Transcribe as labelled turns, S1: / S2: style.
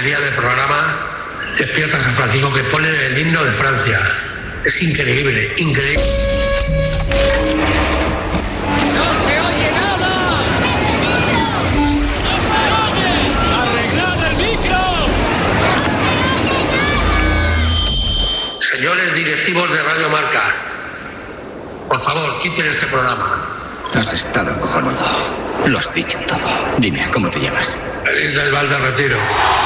S1: día del programa Despierta San Francisco, que pone el himno de Francia. Es increíble, increíble.
S2: ¡No se oye nada!
S3: ¡Ese micro!
S2: ¡No se oye! ¡Arreglad el micro!
S3: ¡No se oye nada!
S1: Señores directivos de Radio Marca, por favor, quiten este programa.
S4: Has estado cojonudo. Lo has dicho todo. Dime, ¿cómo te llamas?
S1: Feliz del Valde Retiro.